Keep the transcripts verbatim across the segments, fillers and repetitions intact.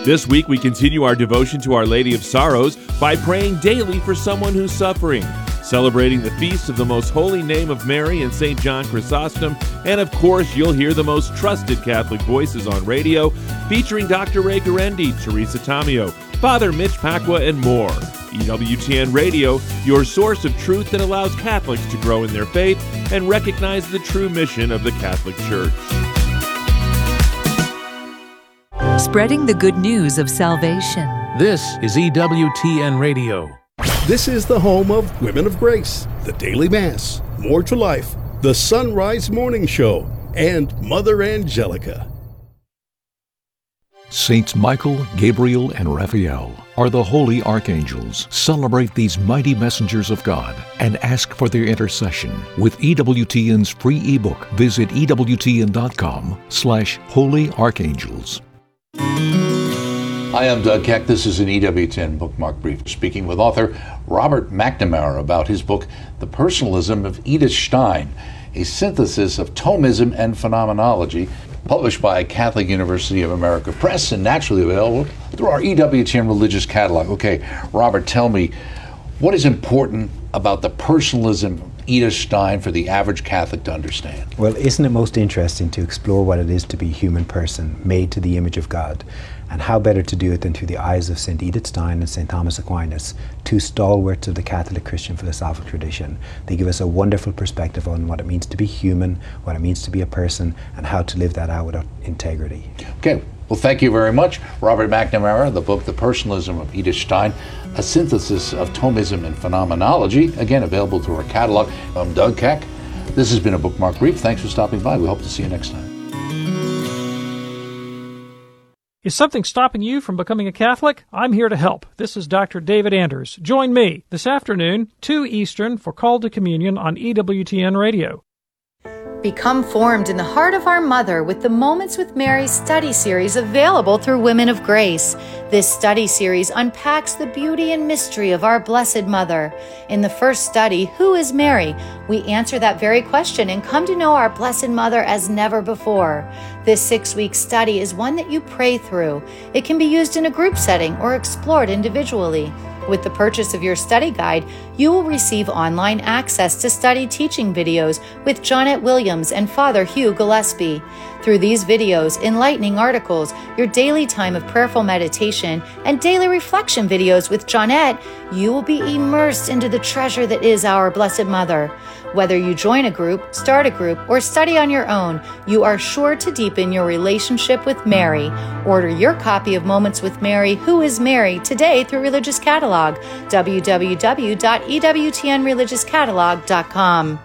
This week, we continue our devotion to Our Lady of Sorrows by praying daily for someone who's suffering, celebrating the feast of the most holy name of Mary and Saint John Chrysostom, and of course, you'll hear the most trusted Catholic voices on radio, featuring Doctor Ray Guarendi, Teresa Tomeo, Father Mitch Pacwa, and more. E W T N Radio, your source of truth that allows Catholics to grow in their faith and recognize the true mission of the Catholic Church. Spreading the good news of salvation. This is E W T N Radio. This is the home of Women of Grace, the Daily Mass, More to Life, the Sunrise Morning Show, and Mother Angelica. Saints Michael, Gabriel, and Raphael are the holy archangels. Celebrate these mighty messengers of God and ask for their intercession with E W T N's free ebook. Visit E W T N dot com slash holy archangels. Hi, I'm Doug Keck. This is an E W T N Bookmark Brief, speaking with author Robert McNamara about his book, The Personalism of Edith Stein, a synthesis of Thomism and Phenomenology, published by Catholic University of America Press and naturally available through our E W T N Religious Catalog. Okay, Robert, tell me, what is important about the personalism of Edith Stein for the average Catholic to understand? Well, isn't it most interesting to explore what it is to be a human person made to the image of God? And how better to do it than through the eyes of Saint Edith Stein and Saint Thomas Aquinas, two stalwarts of the Catholic Christian philosophical tradition. They give us a wonderful perspective on what it means to be human, what it means to be a person, and how to live that out with integrity. Okay, well, thank you very much. Robert McNamara, the book, The Personalism of Edith Stein, a synthesis of Thomism and Phenomenology, again, available through our catalog. I'm Doug Keck. This has been a Bookmark Brief. Thanks for stopping by. We hope to see you next time. Is something stopping you from becoming a Catholic? I'm here to help. This is Doctor David Anders. Join me this afternoon, two Eastern, for Call to Communion on E W T N Radio. Become formed in the heart of our Mother with the Moments with Mary study series available through Women of Grace. This study series unpacks the beauty and mystery of our Blessed Mother. In the first study, Who is Mary? We answer that very question and come to know our Blessed Mother as never before. This six-week study is one that you pray through. It can be used in a group setting or explored individually. With the purchase of your study guide, you will receive online access to study teaching videos with Jonette Williams and Father Hugh Gillespie. Through these videos, enlightening articles, your daily time of prayerful meditation, and daily reflection videos with Jonette, you will be immersed into the treasure that is our Blessed Mother. Whether you join a group, start a group, or study on your own, you are sure to deepen your relationship with Mary. Order your copy of Moments with Mary, Who is Mary, today through Religious Catalog, w w w dot e w t n religious catalog dot com.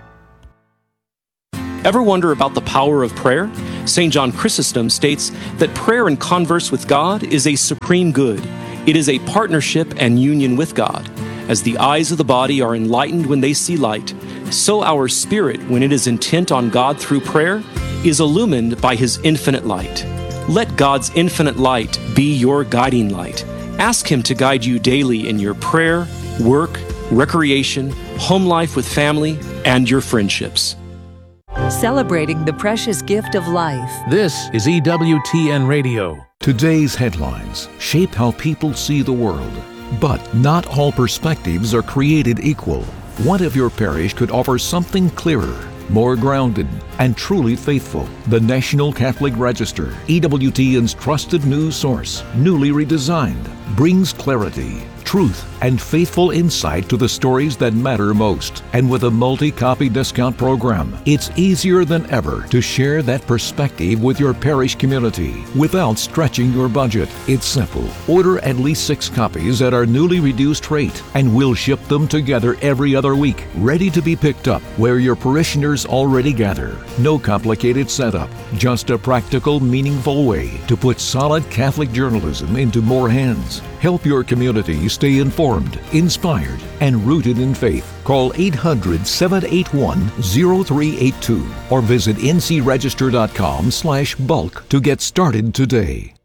Ever wonder about the power of prayer? Saint John Chrysostom states that prayer and converse with God is a supreme good. It is a partnership and union with God. As the eyes of the body are enlightened when they see light, so our spirit, when it is intent on God through prayer, is illumined by His infinite light. Let God's infinite light be your guiding light. Ask Him to guide you daily in your prayer, work, recreation, home life with family, and your friendships. Celebrating the precious gift of life. This is E W T N Radio. Today's headlines shape how people see the world. But not all perspectives are created equal. What if your parish could offer something clearer, more grounded, and truly faithful? The National Catholic Register, E W T N's trusted news source, newly redesigned, brings clarity, truth, and faithful insight to the stories that matter most. And with a multi-copy discount program, it's easier than ever to share that perspective with your parish community without stretching your budget. It's simple. Order at least six copies at our newly reduced rate, and we'll ship them together every other week, ready to be picked up where your parishioners already gather. No complicated setup, just a practical, meaningful way to put solid Catholic journalism into more hands. Help your community stay informed, inspired, and rooted in faith. Call eight hundred, seven eight one, zero three eight two or visit n c register dot com slash bulk to get started today.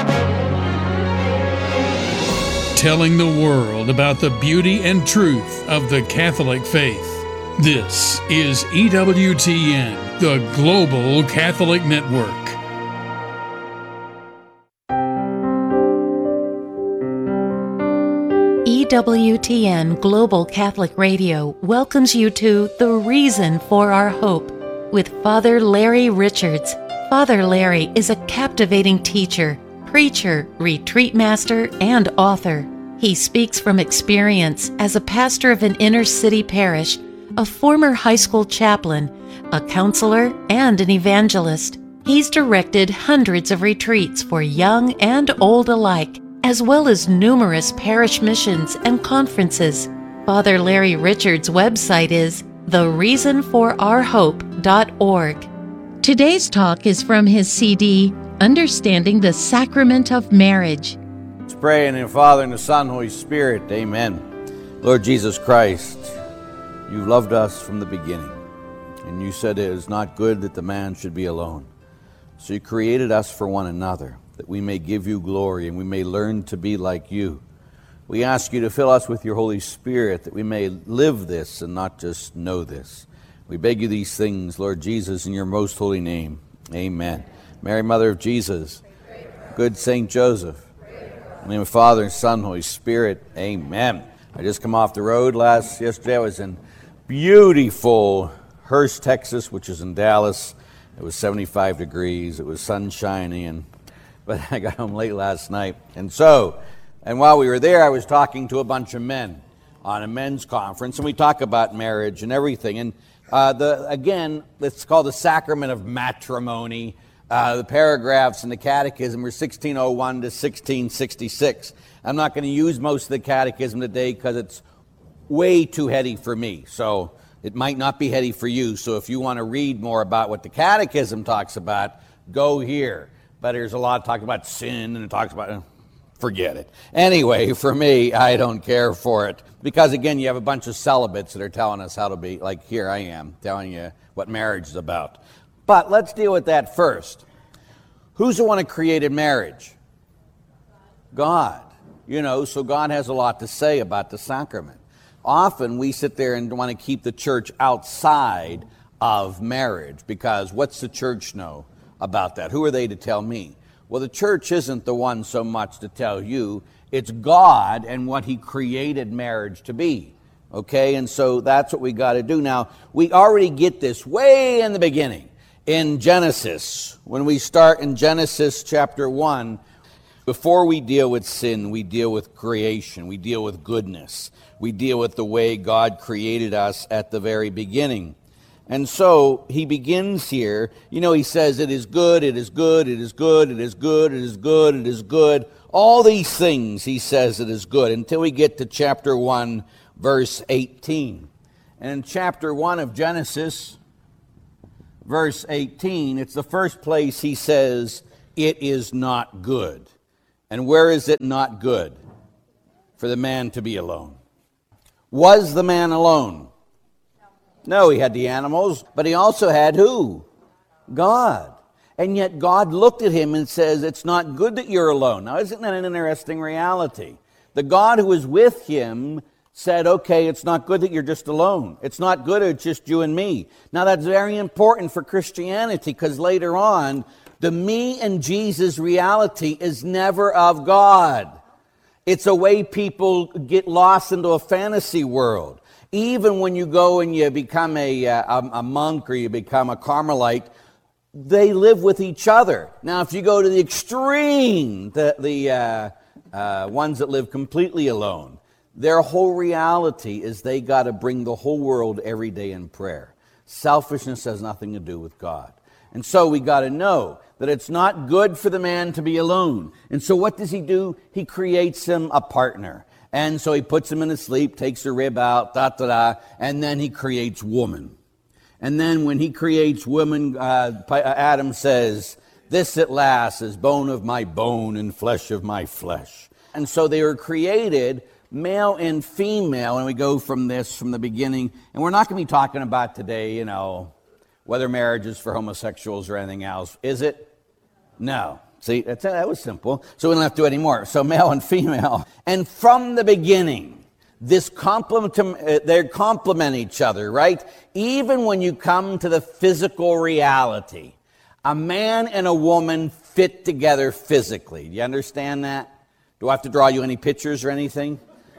Telling the world about the beauty and truth of the Catholic faith. This is E W T N, the Global Catholic Network. E W T N Global Catholic Radio welcomes you to The Reason for Our Hope with Father Larry Richards. Father Larry is a captivating teacher, preacher, retreat master, and author. He speaks from experience as a pastor of an inner city parish, a former high school chaplain, a counselor, and an evangelist. He's directed hundreds of retreats for young and old alike, as well as numerous parish missions and conferences. Father Larry Richards' website is the reason for our hope dot org. Today's talk is from his C D, Understanding the Sacrament of Marriage. Let's pray in the Father, and the Son, and Holy Spirit. Amen. Lord Jesus Christ, you've loved us from the beginning, and you said it is not good that the man should be alone. So you created us for one another, that we may give you glory and we may learn to be like you. We ask you to fill us with your Holy Spirit, that we may live this and not just know this. We beg you these things, Lord Jesus, in your most holy name. Amen. Mary, Mother of Jesus, good Saint Joseph, in the name of Father and Son and Holy Spirit. Amen. I just come off the road last yesterday. I was in beautiful Hurst, Texas, which is in Dallas. It was seventy-five degrees. It was sunshiny, and but I got home late last night. And so, and while we were there, I was talking to a bunch of men on a men's conference, and we talk about marriage and everything. And uh, the again, it's called the Sacrament of Matrimony. Uh, the paragraphs in the Catechism were sixteen oh one to sixteen sixty-six. I'm not going to use most of the Catechism today because it's way too heady for me. So it might not be heady for you. So if you want to read more about what the Catechism talks about, go here. But there's a lot of talk about sin, and it talks about, forget it. Anyway, for me, I don't care for it. Because again, you have a bunch of celibates that are telling us how to be, like here I am, telling you what marriage is about. But let's deal with that first. Who's the one who created marriage? God. You know, so God has a lot to say about the sacrament. Often we sit there and want to keep the church outside of marriage, because what's the church know about that? Who are they to tell me? Well, the church isn't the one so much to tell you. It's God and what he created marriage to be. Okay, and so that's what we got to do. Now, we already get this way in the beginning. In Genesis, when we start in Genesis chapter one, before we deal with sin, we deal with creation, we deal with goodness, we deal with the way God created us at the very beginning. And so he begins here, you know, he says, it is good, it is good, it is good, it is good, it is good, it is good. All these things he says it is good, until we get to chapter one, verse eighteen. And in chapter one of Genesis, verse eighteen, it's the first place he says, it is not good. And where is it not good? For the man to be alone. Was the man alone? No, he had the animals, but he also had who? God. And yet God looked at him and says, it's not good that you're alone. Now, isn't that an interesting reality? The God who was with him said, okay, it's not good that you're just alone. It's not good it's just you and me. Now, that's very important for Christianity, because later on, the me and Jesus reality is never of God. It's a way people get lost into a fantasy world. Even when you go and you become a, a, a monk or you become a Carmelite, they live with each other. Now, if you go to the extreme, the, the uh, uh, ones that live completely alone, their whole reality is they got to bring the whole world every day in prayer. Selfishness has nothing to do with God. And so we got to know that it's not good for the man to be alone. And so what does he do? He creates him a partner. And so he puts him in a sleep, takes the rib out, da da da, and then he creates woman. And then when he creates woman, uh, Adam says, this at last is bone of my bone and flesh of my flesh. And so they were created male and female, and we go from this from the beginning. And we're not going to be talking about today, you know, whether marriage is for homosexuals or anything else. Is it? No. See, that's, that was simple. So we don't have to do it anymore. So male and female. And from the beginning, this complement, they complement each other, right? Even when you come to the physical reality, a man and a woman fit together physically. Do you understand that? Do I have to draw you any pictures or anything?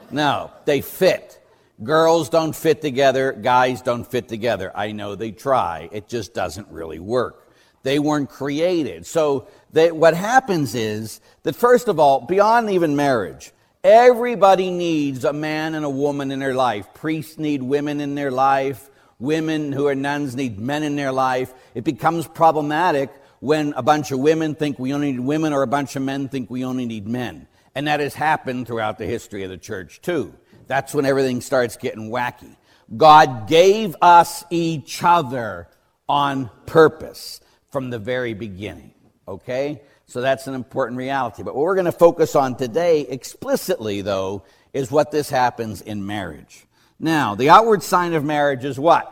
No, they fit. Girls don't fit together. Guys don't fit together. I know they try. It just doesn't really work. They weren't created. So they, what happens is that, first of all, beyond even marriage, everybody needs a man and a woman in their life. Priests need women in their life. Women who are nuns need men in their life. It becomes problematic when a bunch of women think we only need women or a bunch of men think we only need men. And that has happened throughout the history of the church too. That's when everything starts getting wacky. God gave us each other on purpose from the very beginning, okay? So that's an important reality. But what we're going to focus on today explicitly, though, is what this happens in marriage. Now, the outward sign of marriage is what?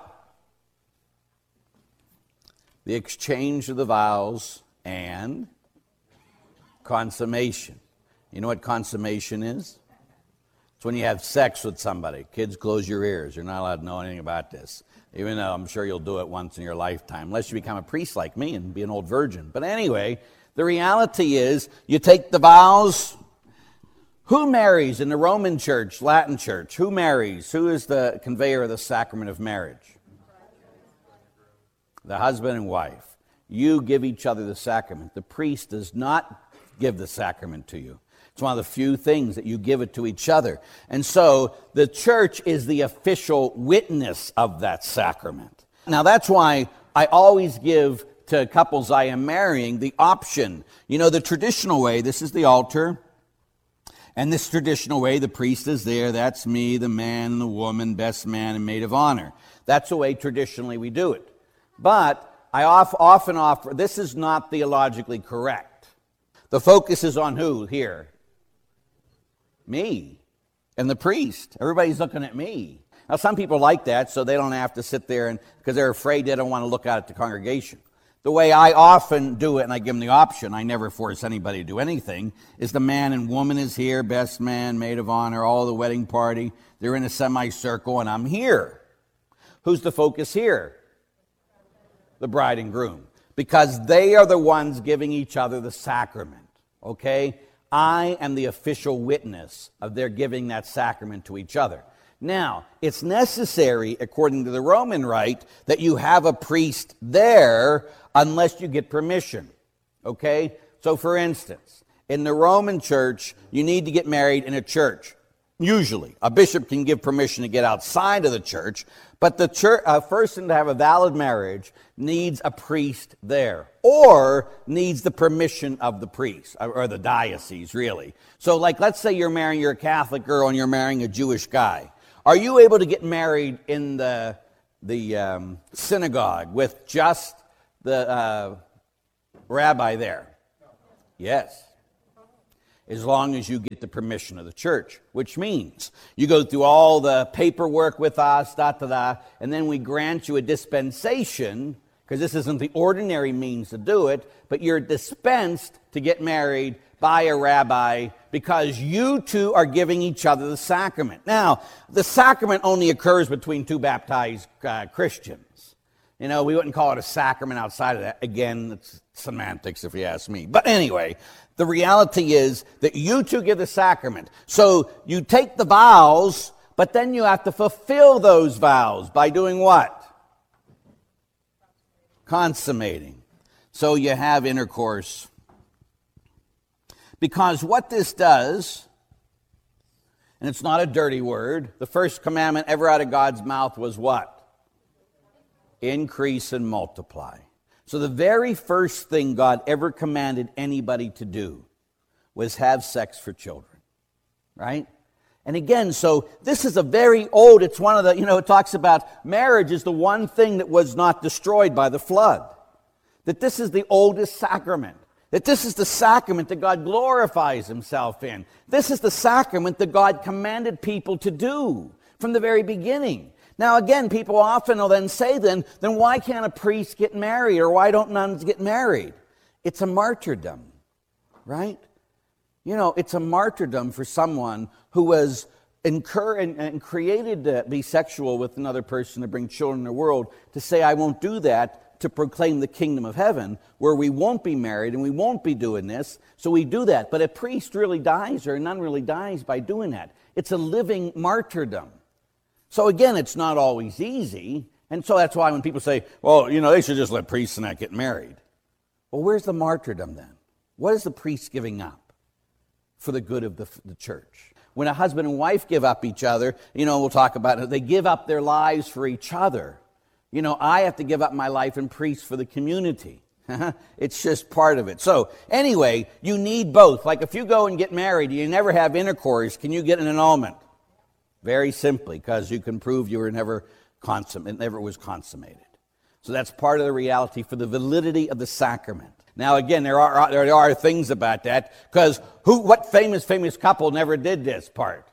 The exchange of the vows and consummation. You know what consummation is? It's when you have sex with somebody. Kids, close your ears. You're not allowed to know anything about this. Even though I'm sure you'll do it once in your lifetime, unless you become a priest like me and be an old virgin. But anyway, the reality is you take the vows. Who marries in the Roman church, Latin church? Who marries? Who is the conveyor of the sacrament of marriage? The husband and wife. You give each other the sacrament. The priest does not give the sacrament to you. It's one of the few things that you give it to each other. And so the church is the official witness of that sacrament. Now that's why I always give to couples I am marrying the option. You know, the traditional way, this is the altar. And this traditional way, the priest is there. That's me, the man, the woman, best man, and maid of honor. That's the way traditionally we do it. But I often offer, this is not theologically correct. The focus is on who here? Me and the priest. Everybody's looking at me. Now, some people like that, so they don't have to sit there and because they're afraid they don't want to look out at the congregation. The way I often do it, and I give them the option, I never force anybody to do anything, is the man and woman is here, best man, maid of honor, all the wedding party. They're in a semicircle, and I'm here. Who's the focus here? The bride and groom. Because they are the ones giving each other the sacrament, okay? I am the official witness of their giving that sacrament to each other. Now, it's necessary, according to the Roman rite, that you have a priest there unless you get permission, okay? So, for instance, in the Roman church, you need to get married in a church. Usually, a bishop can give permission to get outside of the church, but the church, a person to have a valid marriage needs a priest there, or needs the permission of the priest, or the diocese, really. So, like, let's say you're marrying, you're a Catholic girl and you're marrying a Jewish guy. Are you able to get married in the, the um, synagogue with just the uh, rabbi there? Yes. As long as you get the permission of the church, which means you go through all the paperwork with us, da da da, and then we grant you a dispensation, because this isn't the ordinary means to do it, but you're dispensed to get married by a rabbi because you two are giving each other the sacrament. Now, the sacrament only occurs between two baptized uh, Christians. You know, we wouldn't call it a sacrament outside of that. Again, it's semantics if you ask me. But anyway, the reality is that you two give the sacrament. So you take the vows, but then you have to fulfill those vows by doing what? Consummating. So you have intercourse. Because what this does, and it's not a dirty word, the first commandment ever out of God's mouth was what? Increase and multiply. So the very first thing God ever commanded anybody to do was have sex for children, right? And again, so this is a very old, it's one of the, you know, it talks about marriage is the one thing that was not destroyed by the flood. That this is the oldest sacrament. That this is the sacrament that God glorifies himself in. This is the sacrament that God commanded people to do from the very beginning. Now, again, people often will then say, then, then why can't a priest get married, or why don't nuns get married? It's a martyrdom, right? You know, it's a martyrdom for someone who was incur and, and created to be sexual with another person to bring children in the world, to say, I won't do that, to proclaim the kingdom of heaven, where we won't be married and we won't be doing this. So we do that. But a priest really dies, or a nun really dies by doing that. It's a living martyrdom. So again, it's not always easy. And so that's why when people say, well, you know, they should just let priests not get married. Well, where's the martyrdom then? What is the priest giving up for the good of the, the church? When a husband and wife give up each other, you know, we'll talk about it, they give up their lives for each other. You know, I have to give up my life in priest for the community. It's just part of it. So anyway, you need both. Like if you go and get married, you never have intercourse, can you get an annulment? Very simply, because you can prove you were never consummate, it never was consummated. So that's part of the reality for the validity of the sacrament. Now again, there are there are things about that, because who, what famous famous couple never did this part?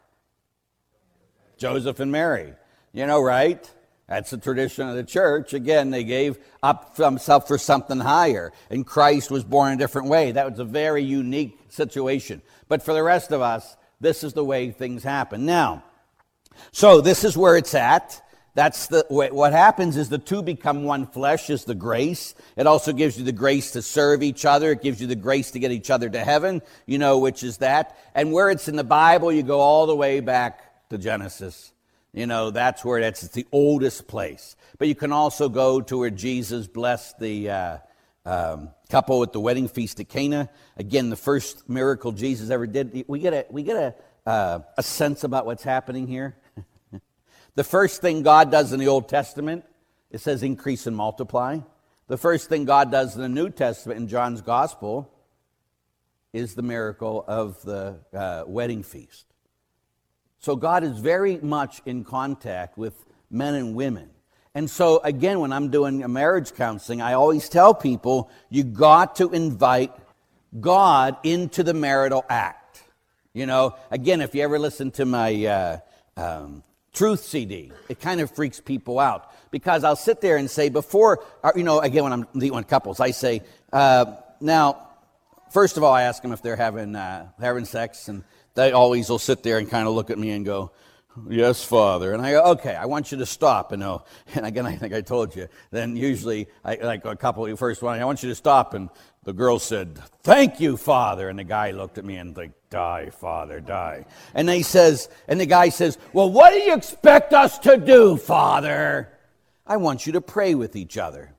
Joseph and Mary. You know, right? That's the tradition of the church. Again, they gave up themselves for something higher, and Christ was born a different way. That was a very unique situation. But for the rest of us, this is the way things happen. Now, so this is where it's at. That's the what happens is the two become one flesh, is the grace. It also gives you the grace to serve each other. It gives you the grace to get each other to heaven, you know, which is that. And where it's in the Bible, you go all the way back to Genesis. You know, that's where it's, it's the oldest place. But you can also go to where Jesus blessed the uh, um, couple at the wedding feast at Cana. Again, the first miracle Jesus ever did. We get a we get a uh, a sense about what's happening here. The first thing God does in the Old Testament, it says increase and multiply. The first thing God does in the New Testament in John's Gospel is the miracle of the uh, wedding feast. So God is very much in contact with men and women. And so again, when I'm doing a marriage counseling, I always tell people, you got to invite God into the marital act. You know, again, if you ever listen to my uh, um, Truth C D, it kind of freaks people out, because I'll sit there and say before, you know, again, when I'm dealing with couples, I say, uh, now, first of all, I ask them if they're having uh, having sex, and they always will sit there and kind of look at me and go, yes, Father. And I go, okay, I want you to stop. And, know, and again, I think I told you, then usually, I, like a couple, the first one, I want you to stop. And the girl said, thank you, Father. And the guy looked at me and like, die, Father, die. And he says, and the guy says, well, what do you expect us to do, Father? I want you to pray with each other.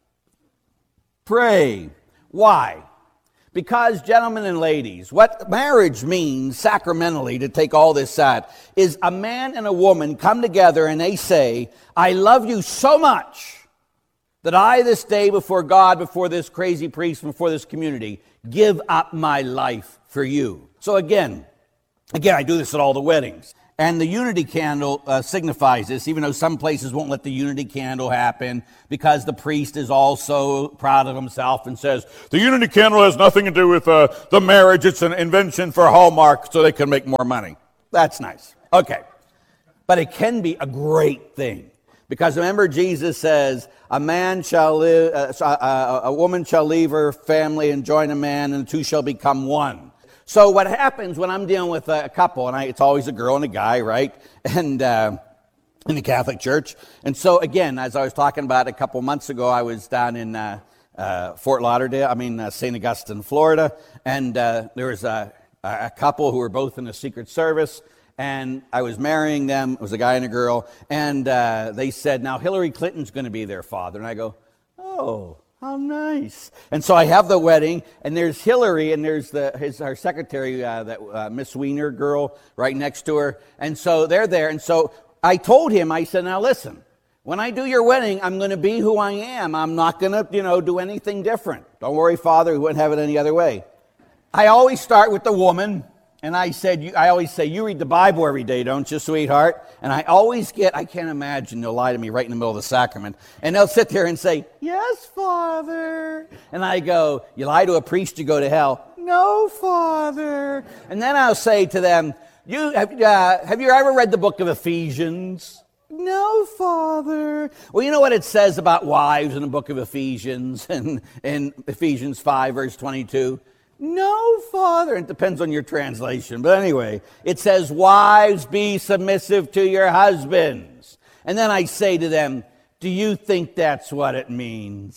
Pray. Why? Because, gentlemen and ladies, what marriage means sacramentally, to take all this out, is a man and a woman come together and they say, I love you so much that I this day before God, before this crazy priest, before this community, give up my life for you. So again, again, I do this at all the weddings. And the unity candle uh, signifies this, even though some places won't let the unity candle happen because the priest is also proud of himself and says, the unity candle has nothing to do with uh, the marriage. It's an invention for Hallmark so they can make more money. That's nice. Okay. But it can be a great thing. Because remember, Jesus says, a man shall live, uh, uh, a woman shall leave her family and join a man, and the two shall become one. So what happens when I'm dealing with a couple, and I, it's always a girl and a guy, right? And uh, in the Catholic Church. And so again, as I was talking about a couple months ago, I was down in uh, uh, Fort Lauderdale, I mean uh, Saint Augustine, Florida, and uh, there was a, a couple who were both in the Secret Service, and I was marrying them. It was a guy and a girl, and uh, they said, now Hillary Clinton's going to be their father. And I go, oh, how nice. And so I have the wedding, and there's Hillary, and there's the his our secretary, uh, that uh, Miss Weiner girl, right next to her. And so they're there. And so I told him, I said, now listen, when I do your wedding, I'm going to be who I am. I'm not going to, you know, do anything different. Don't worry, Father, we wouldn't have it any other way. I always start with the woman. And I said, you, I always say, you read the Bible every day, don't you, sweetheart? And I always get, I can't imagine, they'll lie to me right in the middle of the sacrament. And they'll sit there and say, yes, Father. And I go, you lie to a priest, you go to hell. No, Father. And then I'll say to them, you have, uh, have you ever read the book of Ephesians? No, Father. Well, you know what it says about wives in the book of Ephesians, in, in Ephesians five, verse twenty-two? No, Father. It depends on your translation. But anyway, it says, wives, be submissive to your husbands. And then I say to them, do you think that's what it means?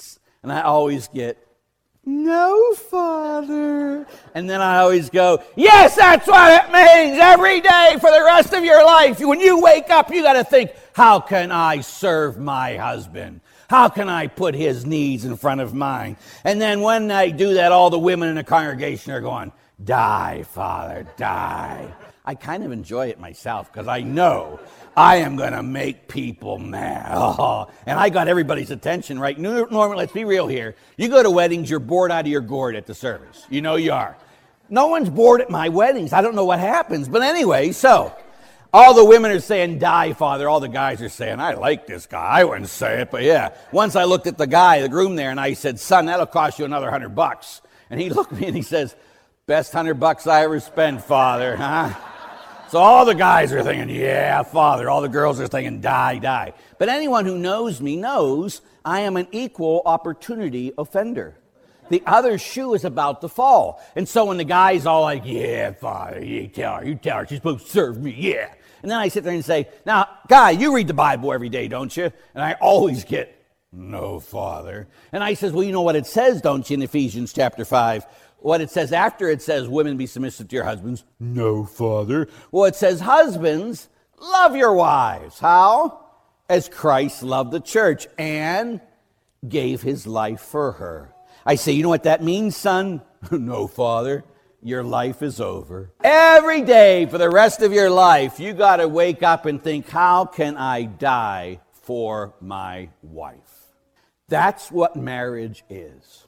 And I always get, no, Father. And then I always go, yes, that's what it means every day for the rest of your life. When you wake up, you got to think, how can I serve my husband? How can I put his needs in front of mine? And then when I do that, all the women in the congregation are going, die, Father, die. I kind of enjoy it myself because I know I am going to make people mad. Oh, and I got everybody's attention, right? Normally, let's be real here. You go to weddings, you're bored out of your gourd at the service. You know you are. No one's bored at my weddings. I don't know what happens. But anyway, so all the women are saying, die, Father. All the guys are saying, I like this guy. I wouldn't say it, but yeah. Once I looked at the guy, the groom there, and I said, son, that'll cost you another hundred bucks. And he looked at me and he says, best hundred bucks I ever spent, Father, huh? So all the guys are thinking, yeah, Father. All the girls are thinking, die, die. But anyone who knows me knows I am an equal opportunity offender. The other shoe is about to fall. And so when the guy's all like, yeah, Father, you tell her, you tell her, she's supposed to serve me, yeah. And then I sit there and say, now, guy, you read the Bible every day, don't you? And I always get, no, Father. And I says, well, you know what it says, don't you, in Ephesians chapter five? What it says after it says, women be submissive to your husbands. No, Father. Well, it says, husbands, love your wives. How? As Christ loved the church and gave his life for her. I say, you know what that means, son? No, Father. Your life is over. Every day for the rest of your life, you got to wake up and think, how can I die for my wife? That's what marriage is.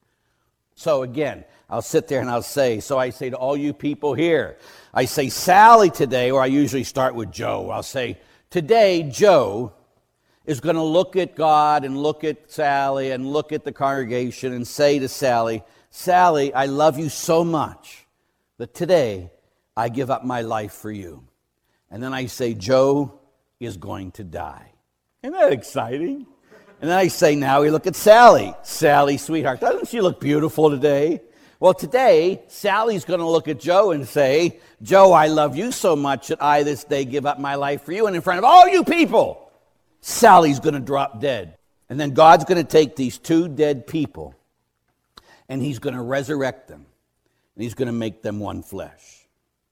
So again, I'll sit there and I'll say, so I say to all you people here, I say Sally today, or I usually start with Joe. I'll say, today Joe is going to look at God and look at Sally and look at the congregation and say to Sally, Sally, I love you so much that today I give up my life for you. And then I say, Joe is going to die. Isn't that exciting? And then I say, now we look at Sally. Sally, sweetheart, doesn't she look beautiful today? Well, today, Sally's going to look at Joe and say, Joe, I love you so much that I this day give up my life for you. And in front of all you people, Sally's going to drop dead. And then God's going to take these two dead people and he's going to resurrect them. And he's going to make them one flesh.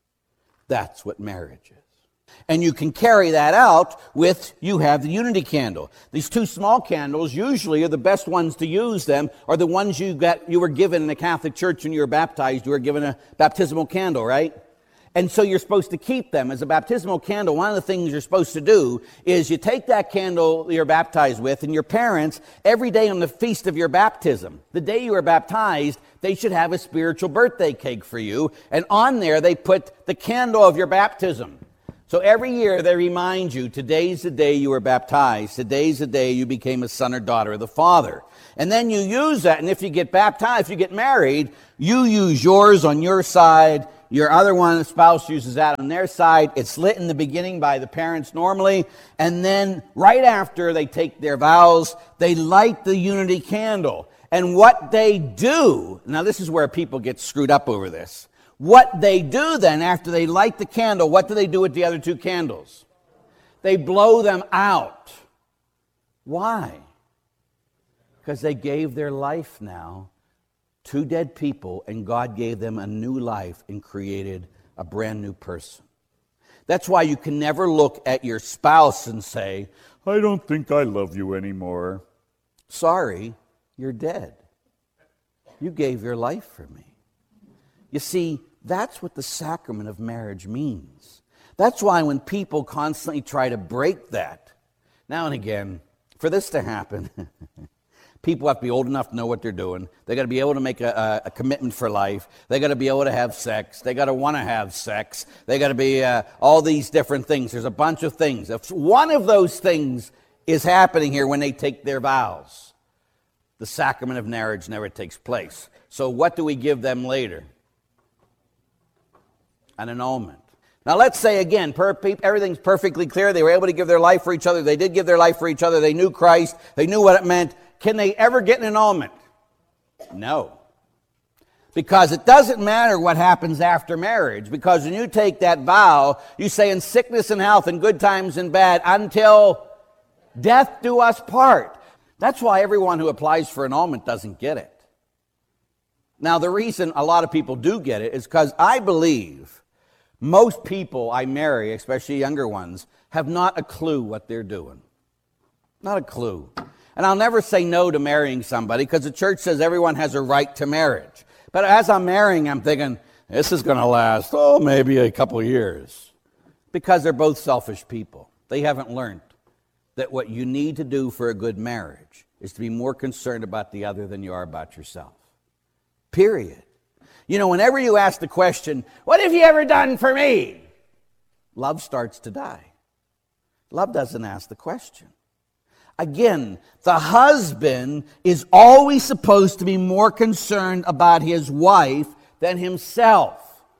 That's what marriage is. And you can carry that out with, you have the unity candle. These two small candles usually are the best ones to use them, are the ones you got, you were given in the Catholic Church when you were baptized. You were given a baptismal candle, right? And so you're supposed to keep them. As a baptismal candle, one of the things you're supposed to do is you take that candle you're baptized with, and your parents, every day on the feast of your baptism, the day you were baptized, they should have a spiritual birthday cake for you. And on there, they put the candle of your baptism. So every year they remind you, today's the day you were baptized. Today's the day you became a son or daughter of the Father. And then you use that, and if you get baptized, if you get married, you use yours on your side. Your other one, the spouse, uses that on their side. It's lit in the beginning by the parents normally. And then right after they take their vows, they light the unity candle. And what they do, now this is where people get screwed up over this. What they do then, after they light the candle, what do they do with the other two candles? They blow them out. Why? Because they gave their life now to dead people, and God gave them a new life and created a brand new person. That's why you can never look at your spouse and say, I don't think I love you anymore. Sorry, you're dead. You gave your life for me. You see, that's what the sacrament of marriage means. That's why when people constantly try to break that, now and again, for this to happen, people have to be old enough to know what they're doing. They got to be able to make a, a, a commitment for life. They got to be able to have sex. They got to want to have sex. They got to be uh, all these different things. There's a bunch of things. If one of those things is happening here when they take their vows, the sacrament of marriage never takes place. So what do we give them later? An annulment. Now let's say again, per, everything's perfectly clear. They were able to give their life for each other. They did give their life for each other. They knew Christ. They knew what it meant. Can they ever get an annulment? No. Because it doesn't matter what happens after marriage. Because when you take that vow, you say in sickness and health, in good times and bad, until death do us part. That's why everyone who applies for annulment doesn't get it. Now, the reason a lot of people do get it is because I believe most people I marry, especially younger ones, have not a clue what they're doing. Not a clue. And I'll never say no to marrying somebody because the church says everyone has a right to marriage. But as I'm marrying, I'm thinking, this is going to last, oh, maybe a couple of years. Because they're both selfish people. They haven't learned that what you need to do for a good marriage is to be more concerned about the other than you are about yourself. Period. You know, whenever you ask the question, what have you ever done for me? Love starts to die. Love doesn't ask the question. Again, the husband is always supposed to be more concerned about his wife than himself.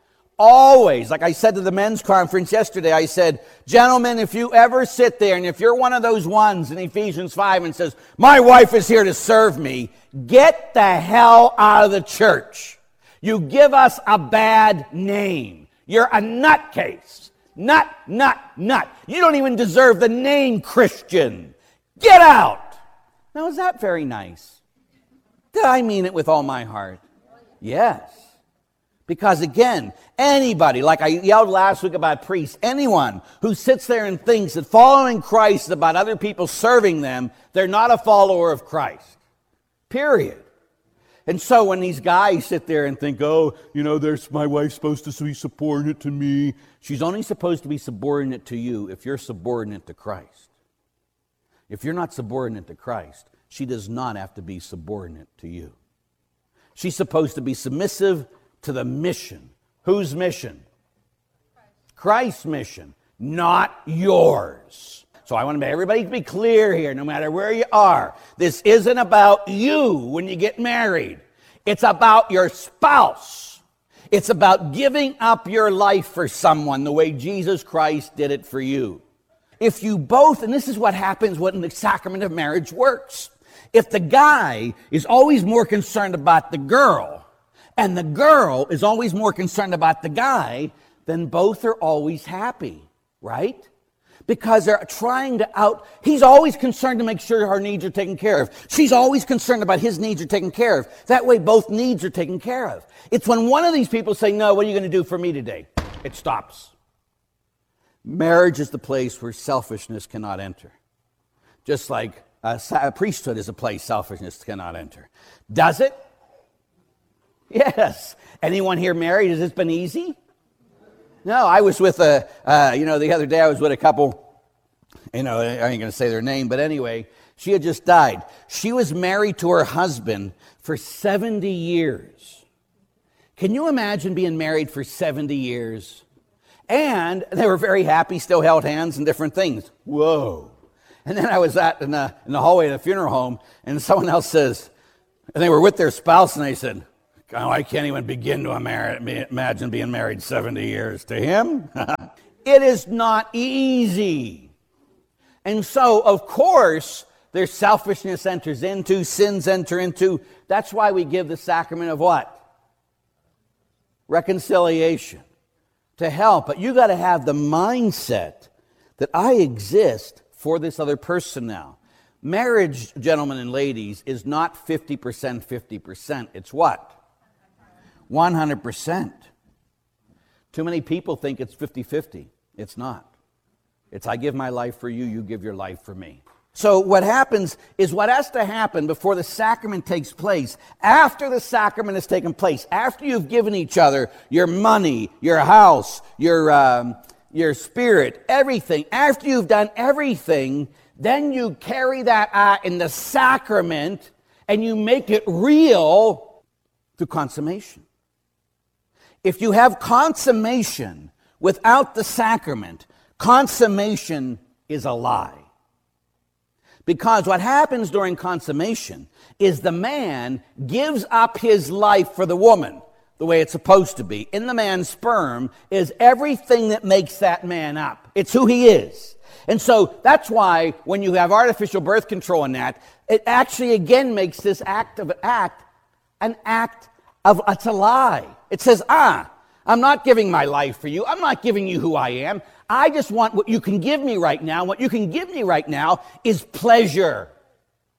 Always. Like I said to the men's conference yesterday, I said, gentlemen, if you ever sit there and if you're one of those ones in Ephesians five and says, my wife is here to serve me, get the hell out of the church. You give us a bad name. You're a nutcase. Nut, nut, nut. You don't even deserve the name Christian. Get out. Now, is that very nice? Did I mean it with all my heart? Yes. Because again, anybody, like I yelled last week about priests, anyone who sits there and thinks that following Christ is about other people serving them, they're not a follower of Christ. Period. And so when these guys sit there and think, oh, you know, there's my wife's supposed to be subordinate to me. She's only supposed to be subordinate to you if you're subordinate to Christ. If you're not subordinate to Christ, she does not have to be subordinate to you. She's supposed to be submissive to the mission. Whose mission? Christ's mission, not yours. So I want to make everybody be clear here, no matter where you are. This isn't about you when you get married. It's about your spouse. It's about giving up your life for someone the way Jesus Christ did it for you. If you both, and this is what happens when the sacrament of marriage works. If the guy is always more concerned about the girl, and the girl is always more concerned about the guy, then both are always happy, right? Because they're trying to out, he's always concerned to make sure her needs are taken care of. She's always concerned about his needs are taken care of. That way both needs are taken care of. It's when one of these people say, no, what are you going to do for me today? It stops. Marriage is the place where selfishness cannot enter. Just like a, a priesthood is a place selfishness cannot enter. Does it? Yes. Anyone here married? Has this been easy? No, I was with a, uh, you know, the other day I was with a couple, you know, I ain't going to say their name, but anyway, she had just died. She was married to her husband for seventy years. Can you imagine being married for seventy years? And they were very happy, still held hands and different things. Whoa. And then I was at in the, in the hallway of the funeral home, and someone else says, and they were with their spouse, and they said, oh, I can't even begin to imagine being married seventy years to him. It is not easy. And so, of course, their selfishness enters into, sins enter into. That's why we give the sacrament of what? Reconciliation. To help. But you got to have the mindset that I exist for this other person now. Marriage, gentlemen and ladies, is not fifty percent, fifty percent. It's what? one hundred percent. Too many people think it's fifty-fifty. It's not. It's I give my life for you, you give your life for me. So what happens is what has to happen before the sacrament takes place, after the sacrament has taken place, after you've given each other your money, your house, your, um, your spirit, everything, after you've done everything, then you carry that out in the sacrament and you make it real through consummation. If you have consummation without the sacrament, consummation is a lie. Because what happens during consummation is the man gives up his life for the woman the way it's supposed to be. In the man's sperm is everything that makes that man up. It's who he is. And so that's why when you have artificial birth control and that, it actually again makes this act of act an act of, it's a lie. It says, ah, I'm not giving my life for you. I'm not giving you who I am. I just want what you can give me right now. What you can give me right now is pleasure.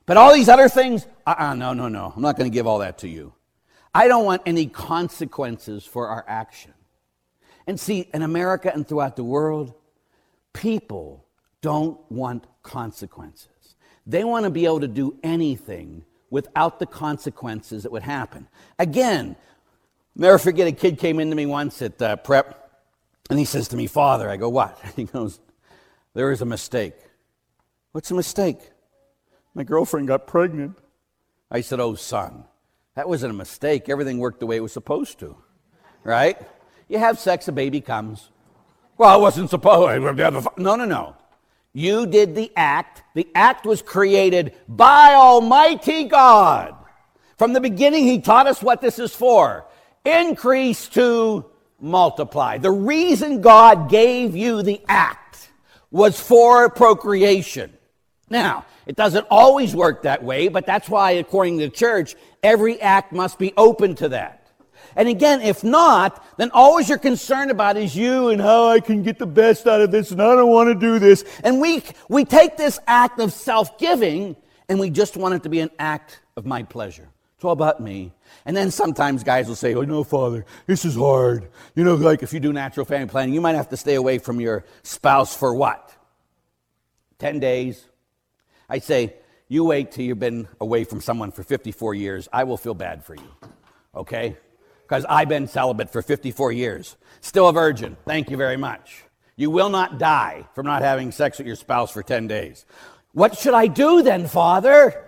But all these other things, uh-uh, no, no, no. I'm not going to give all that to you. I don't want any consequences for our action. And see, in America and throughout the world, people don't want consequences. They want to be able to do anything without the consequences that would happen. Again, never forget, a kid came into me once at uh, prep, and he says to me, Father, I go, what? He goes, there is a mistake. What's a mistake? My girlfriend got pregnant. I said, oh, son, that wasn't a mistake. Everything worked the way it was supposed to, right? You have sex, a baby comes. Well, it wasn't supposed to. No, no, no. You did the act. The act was created by Almighty God. From the beginning, he taught us what this is for. Increase to multiply. The reason God gave you the act was for procreation. Now, it doesn't always work that way, but that's why, according to the church, every act must be open to that. And again, if not, then always you're concerned about is you and how I can get the best out of this, and I don't want to do this. And we we take this act of self-giving, and we just want it to be an act of my pleasure. It's all about me. And then sometimes guys will say, oh, no, Father, this is hard. You know, like if you do natural family planning, you might have to stay away from your spouse for what? Ten days. I say, you wait till you've been away from someone for fifty-four years. I will feel bad for you, okay? Because I've been celibate for fifty-four years. Still a virgin. Thank you very much. You will not die from not having sex with your spouse for ten days. What should I do then, Father?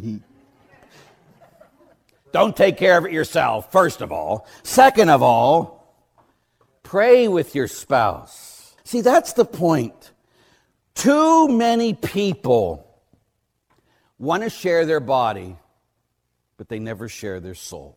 Don't take care of it yourself, first of all. Second of all, pray with your spouse. See, that's the point. Too many people want to share their body, but they never share their soul.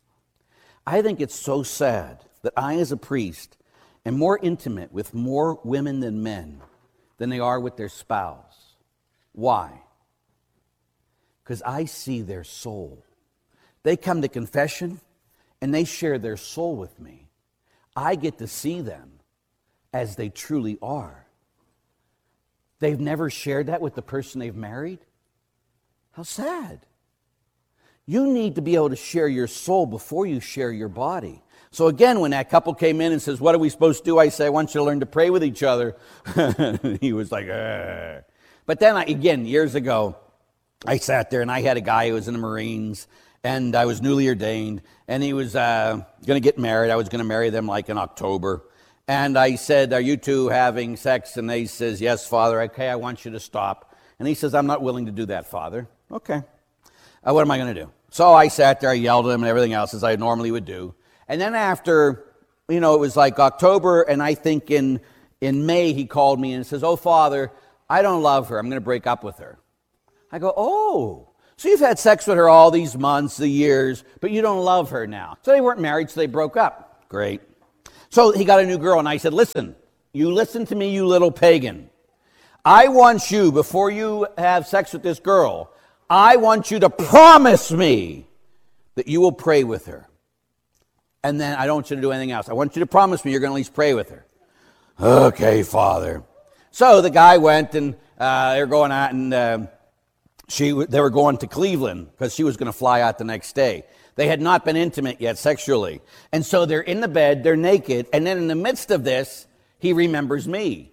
I think it's so sad that I, as a priest, am more intimate with more women than men than they are with their spouse. Why? Because I see their soul. They come to confession, and they share their soul with me. I get to see them as they truly are. They've never shared that with the person they've married? How sad. You need to be able to share your soul before you share your body. So again, when that couple came in and says, what are we supposed to do? I say, I want you to learn to pray with each other. He was like, Ugh. But then I, again, years ago, I sat there and I had a guy who was in the Marines, and I was newly ordained, and he was uh, going to get married. I was going to marry them like in October. And I said, are you two having sex? And he says, yes, Father. Okay, I want you to stop. And he says, I'm not willing to do that, Father. Okay. Uh, what am I going to do? So I sat there, I yelled at him and everything else, as I normally would do. And then after, you know, it was like October, and I think in, in May he called me and says, oh, Father, I don't love her. I'm going to break up with her. I go, oh, so you've had sex with her all these months, the years, but you don't love her now. So they weren't married, so they broke up. Great. So he got a new girl, and I said, listen, you listen to me, you little pagan. I want you, before you have sex with this girl, I want you to promise me that you will pray with her. And then I don't want you to do anything else. I want you to promise me you're going to at least pray with her. Okay, Father. So the guy went, and uh, they were going out, and uh, she they were going to Cleveland because she was going to fly out the next day. They had not been intimate yet sexually. And so they're in the bed, they're naked, and then in the midst of this, he remembers me.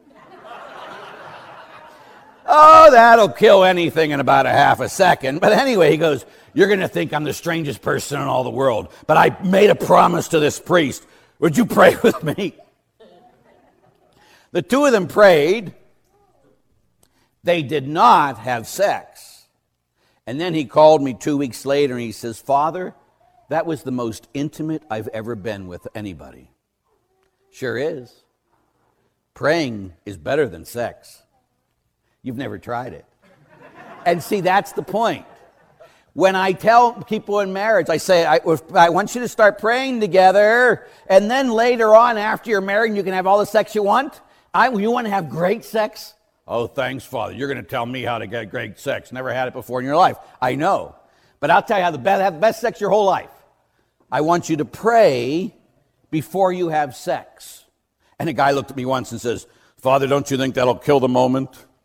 Oh, that'll kill anything in about a half a second. But anyway, he goes, you're going to think I'm the strangest person in all the world, but I made a promise to this priest. Would you pray with me? The two of them prayed. They did not have sex. And then he called me two weeks later, and he says, Father, that was the most intimate I've ever been with anybody. Sure is. Praying is better than sex. You've never tried it. And see, that's the point. When I tell people in marriage, I say, I, I want you to start praying together, and then later on, after you're married, you can have all the sex you want. I, you want to have great sex? Oh, thanks, Father. You're going to tell me how to get great sex. Never had it before in your life. I know. But I'll tell you how to have the best sex your whole life. I want you to pray before you have sex. And a guy looked at me once and says, Father, don't you think that'll kill the moment?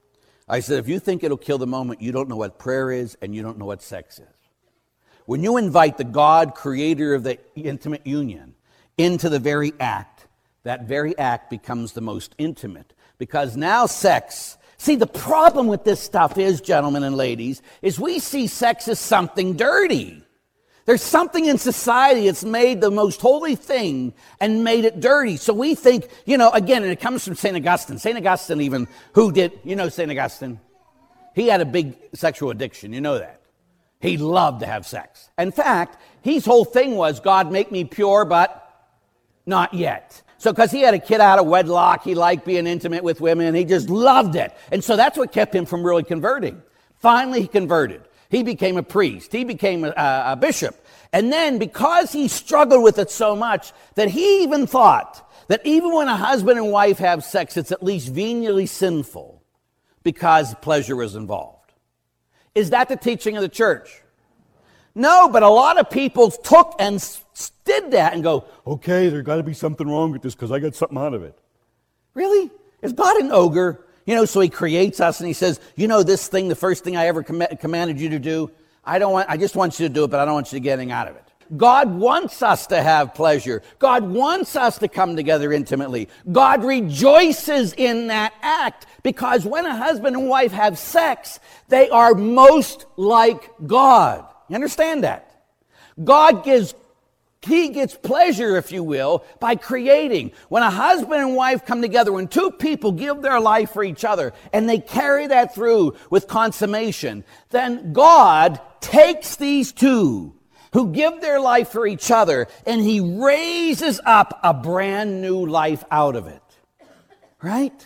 I said, if you think it'll kill the moment, you don't know what prayer is and you don't know what sex is. When you invite the God, creator of the intimate union, into the very act, that very act becomes the most intimate. Because now sex, see, the problem with this stuff is, gentlemen and ladies, is we see sex as something dirty. There's something in society that's made the most holy thing and made it dirty. So we think, you know, again, and it comes from Saint Augustine. Saint Augustine even, who did, you know Saint Augustine? He had a big sexual addiction, you know that. He loved to have sex. In fact, his whole thing was, God, make me pure, but not yet. So because he had a kid out of wedlock, he liked being intimate with women. He just loved it. And so that's what kept him from really converting. Finally, he converted. He became a priest. He became a, a bishop. And then because he struggled with it so much that he even thought that even when a husband and wife have sex, it's at least venially sinful because pleasure was involved. Is that the teaching of the church? No, but a lot of people took and did that and go, okay, there's got to be something wrong with this because I got something out of it. Really? Is God an ogre? You know, so he creates us and he says, you know, this thing, the first thing I ever com- commanded you to do, I don't want, I just want you to do it, but I don't want you to get anything out of it. God wants us to have pleasure. God wants us to come together intimately. God rejoices in that act because when a husband and wife have sex, they are most like God. You understand that? God gives He gets pleasure, if you will, by creating. When a husband and wife come together, when two people give their life for each other, and they carry that through with consummation, then God takes these two who give their life for each other, and He raises up a brand new life out of it. Right?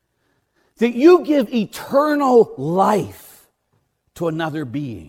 That you give eternal life to another being.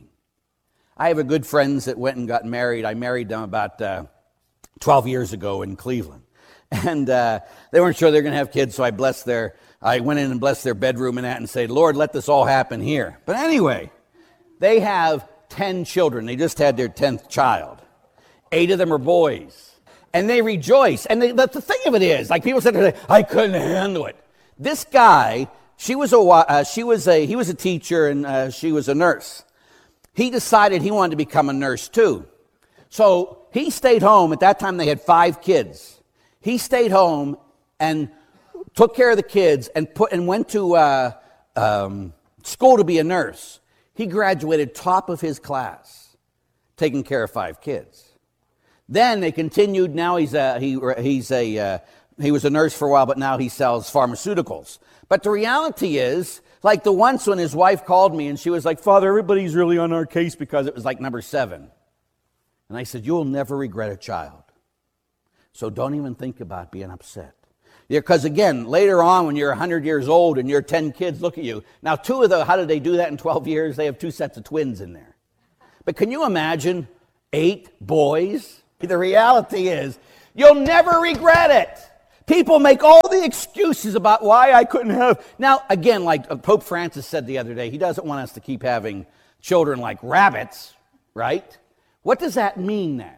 I have a good friends that went and got married. I married them about uh, twelve years ago in Cleveland. And uh, they weren't sure they were going to have kids, so I blessed their, I went in and blessed their bedroom and that and said, Lord, let this all happen here. But anyway, they have ten children. They just had their tenth child. Eight of them are boys. And they rejoice. And they, the, the thing of it is, like people said, I couldn't handle it. This guy, she was a, uh, she was a, he was a teacher and uh, she was a nurse. He decided he wanted to become a nurse too. So he stayed home. At that time, they had five kids. He stayed home and took care of the kids and put and went to uh, um, school to be a nurse. He graduated top of his class, taking care of five kids. Then they continued. Now he's a, he he's a uh, he was a nurse for a while, but now he sells pharmaceuticals. But the reality is, like the once when his wife called me and she was like, Father, everybody's really on our case because it was like number seven. And I said, you'll never regret a child. So don't even think about being upset. Because again, later on when you're one hundred years old and you're ten kids, look at you. Now two of the, how did they do that in twelve years? They have two sets of twins in there. But can you imagine eight boys? The reality is, you'll never regret it. People make all the excuses about why I couldn't have. Now, again, like Pope Francis said the other day, he doesn't want us to keep having children like rabbits, right? What does that mean then?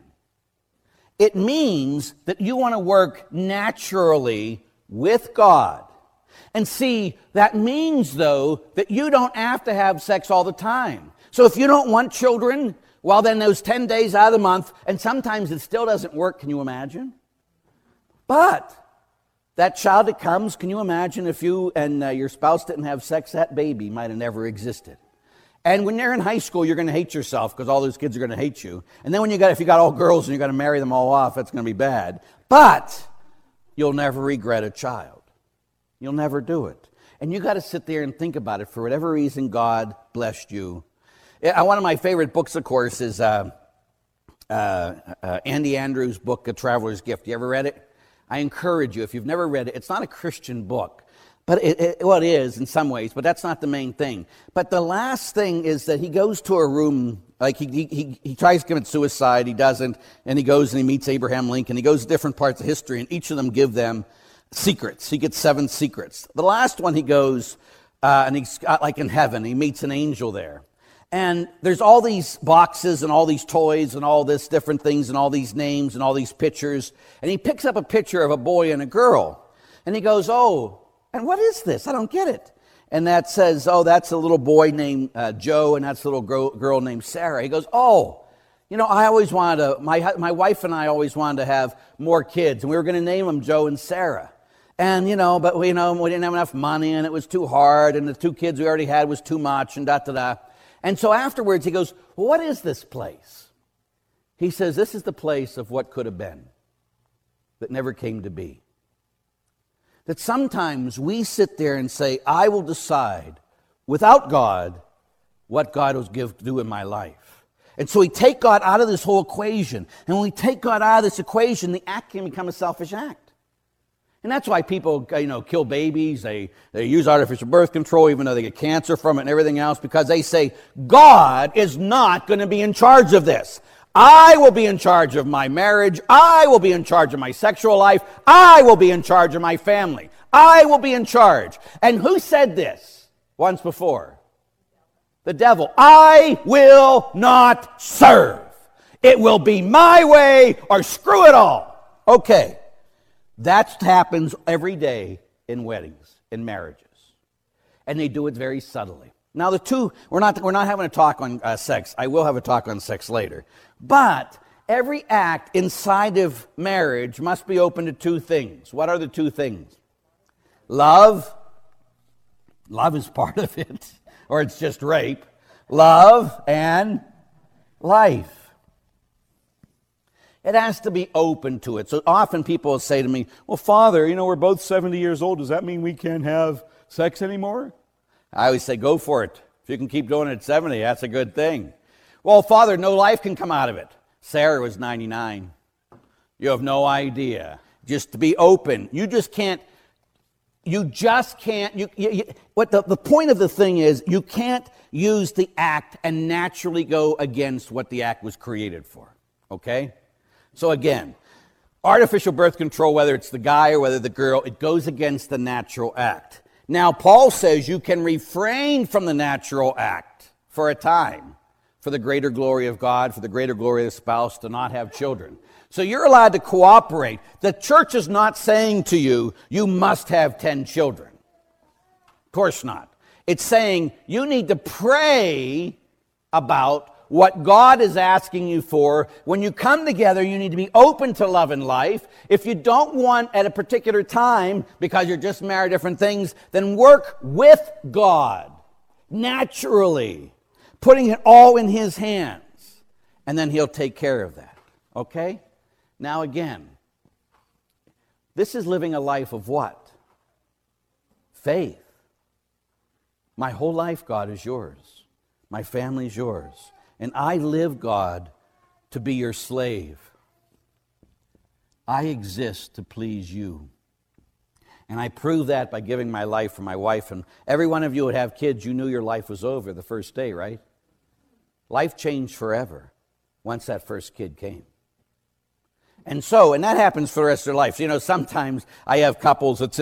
It means that you want to work naturally with God. And see, that means, though, that you don't have to have sex all the time. So if you don't want children, well, then those ten days out of the month, and sometimes it still doesn't work, can you imagine? But that child that comes, can you imagine if you and uh, your spouse didn't have sex, that baby might have never existed. And when you're in high school, you're going to hate yourself because all those kids are going to hate you. And then when you got, if you got all girls and you're going to marry them all off, that's going to be bad. But you'll never regret a child. You'll never do it. And you got to sit there and think about it. For whatever reason, God blessed you. One of my favorite books, of course, is uh, uh, uh, Andy Andrews' book, A Traveler's Gift. You ever read it? I encourage you, if you've never read it, it's not a Christian book. But it, it, well, it is in some ways, but that's not the main thing. But the last thing is that he goes to a room, like he, he, he tries to commit suicide, he doesn't, and he goes and he meets Abraham Lincoln. He goes to different parts of history, and each of them give them secrets. He gets seven secrets. The last one he goes, uh, and he's got, like in heaven, he meets an angel there. And there's all these boxes and all these toys and all this different things and all these names and all these pictures. And he picks up a picture of a boy and a girl. And he goes, oh, and what is this? I don't get it. And that says, oh, that's a little boy named uh, Joe, and that's a little girl, girl named Sarah. He goes, oh, you know, I always wanted to, my, my wife and I always wanted to have more kids, and we were going to name them Joe and Sarah. And, you know, but, we, you know, we didn't have enough money, and it was too hard, and the two kids we already had was too much, and da-da-da. And so afterwards he goes, well, what is this place? He says, this is the place of what could have been, that never came to be. That sometimes we sit there and say, I will decide, without God, what God will give, do in my life. And so we take God out of this whole equation. And when we take God out of this equation, the act can become a selfish act. And that's why people, you know, kill babies. They, they use artificial birth control, even though they get cancer from it and everything else, because they say, God is not going to be in charge of this. I will be in charge of my marriage. I will be in charge of my sexual life. I will be in charge of my family. I will be in charge. And who said this once before? The devil. I will not serve. It will be my way or screw it all. Okay. That happens every day in weddings, in marriages. And they do it very subtly. Now the two, we're not, we're not having a talk on uh, sex. I will have a talk on sex later. But every act inside of marriage must be open to two things. What are the two things? Love. Love is part of it. Or it's just rape. Love and life. It has to be open to it. So often people will say to me, well, Father, you know, we're both seventy years old. Does that mean we can't have sex anymore? I always say, go for it. If you can keep doing it at seventy, that's a good thing. Well, Father, no life can come out of it. Sarah was ninety-nine. You have no idea. Just to be open. You just can't, you just can't, you, you, you, what the, the point of the thing is, you can't use the act and naturally go against what the act was created for. Okay? So again, artificial birth control, whether it's the guy or whether the girl, it goes against the natural act. Now, Paul says you can refrain from the natural act for a time, for the greater glory of God, for the greater glory of the spouse, to not have children. So you're allowed to cooperate. The church is not saying to you, you must have ten children. Of course not. It's saying you need to pray about what God is asking you for. When you come together, you need to be open to love and life. If you don't want at a particular time, because you're just married different things, then work with God, naturally, putting it all in His hands, and then He'll take care of that. Okay? Now again, this is living a life of what? Faith. My whole life, God, is yours. My family is yours. And I live, God, to be your slave. I exist to please you. And I prove that by giving my life for my wife. And every one of you would have kids, you knew your life was over the first day, right? Life changed forever once that first kid came. And so, and that happens for the rest of their life. So, you know, sometimes I have couples that sit